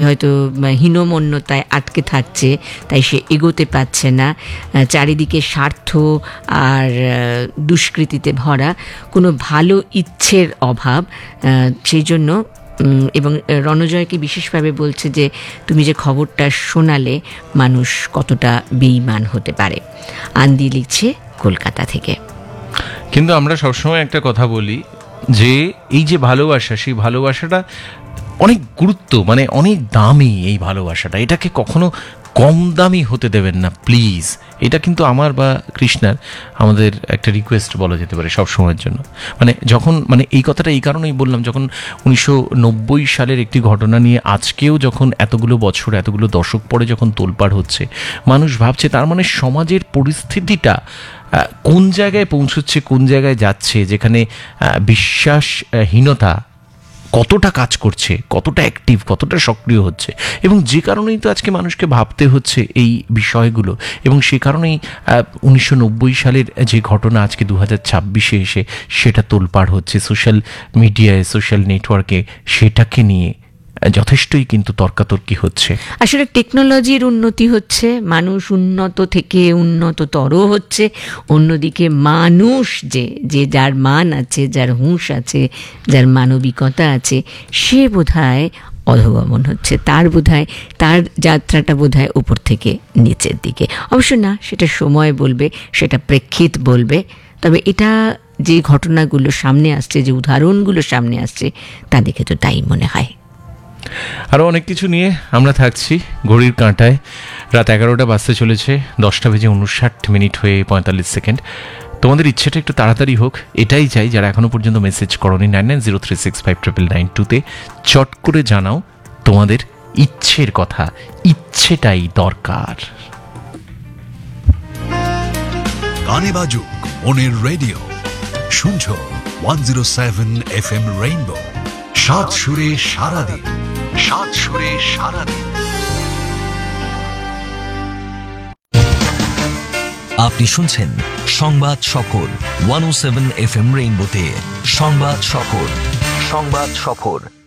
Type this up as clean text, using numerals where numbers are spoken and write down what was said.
হয়তো হীনমন্যতায় আটকে থাকছে, তাই সে এগোতে পারছে না, চারিদিকে স্বার্থ আর দুষ্কৃতিতে ভরা, কোনো ভালো ইচ্ছের অভাব। সেই জন্য এবং রণজয়কে বিশেষভাবে বলছে যে তুমি যে খবরটা শোনালে মানুষ কতটা বেঈমান হতে পারে। আন্দি লিখছে কলকাতা থেকে। কিন্তু আমরা সবসময় একটা কথা বলি যে এই যে ভালোবাসা, সেই ভালোবাসাটা অনেক গুরুত্ব, মানে অনেক দামি এই ভালোবাসাটা, এটাকে কখনো কম দামি হতে দেবেন না প্লিজ। এটা কিন্তু আমার বা কৃষ্ণার আমাদের একটা রিকোয়েস্ট বলা যেতে পারে সব সময়ের জন্য। মানে যখন, মানে এই কথাটা এই কারণেই বললাম, যখন 1990 সালের একটি ঘটনা নিয়ে আজকেও যখন এতগুলো বছর, এতগুলো দশক পরে যখন তোলপাড় হচ্ছে, মানুষ ভাবছে তার মানে সমাজের পরিস্থিতিটা কোন জায়গায় পৌঁছচ্ছে, কোন জায়গায় যাচ্ছে, যেখানে বিশ্বাসহীনতা কতটা কাজ করছে, কতটা অ্যাক্টিভ, কতটা সক্রিয় হচ্ছে। এবং যে কারণেই তো আজকে মানুষকে ভাবতে হচ্ছে এই বিষয়গুলো। এবং সে কারণেই 1990 সালের যে ঘটনা আজকে 2026-এ এসে সেটা তোলপাড় হচ্ছে সোশ্যাল মিডিয়ায়, সোশ্যাল নেটওয়ার্কে, সেটাকে নিয়ে যথেষ্টই কিন্তু তর্কাতর্কি হচ্ছে। আসলে টেকনোলজির উন্নতি হচ্ছে, মানুষ উন্নত থেকে উন্নততর হচ্ছে, অন্যদিকে মানুষ যে যার মান আছে, যার হুঁশ আছে, যার মানবিকতা আছে, সে বোধহয় অধগমন হচ্ছে, তার যাত্রাটা বোধহয় উপর থেকে নিচের দিকে। অবশ্য না, সেটা সময় বলবে, সেটা প্রেক্ষিত বলবে। তবে এটা যে ঘটনাগুলো সামনে আসছে, যে উদাহরণগুলো সামনে আসছে, তা দেখে তো তাই মনে হয়। আরও অনেক কিছু নিয়ে আমরা থাকছি ঘড়ির কাঁটায়। রাত 11টা বাজতে চলেছে, 10:59 হয়ে 45 সেকেন্ড। তোমাদের ইচ্ছেটা একটু তাড়াতাড়ি হোক, এটাই চাই। যারা এখনও পর্যন্ত মেসেজ করনি 9903659922-তে চট করে জানাও তোমাদের ইচ্ছের কথা, ইচ্ছেটাই দরকার। গানে বাজুক মনের রেডিও, শুনছো 107 FM রেইনবো। সাত সুরে সারাদিন, সাত সুরে সারাদিন। আপনি শুনছেন সংবাদ সফর 107 FM রেইনবোতে। সংবাদ সফর, সংবাদ সফর।